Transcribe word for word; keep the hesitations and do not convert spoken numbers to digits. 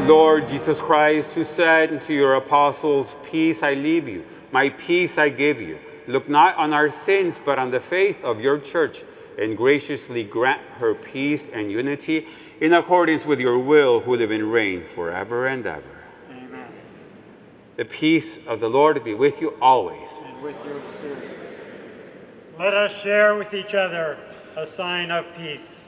Lord Jesus Christ, who said to your apostles, "Peace I leave you, my peace I give you," look not on our sins, but on the faith of your church, and graciously grant her peace and unity in accordance with your will, who live and reign forever and ever. Amen. The peace of the Lord be with you always. And with your spirit. Let us share with each other a sign of peace.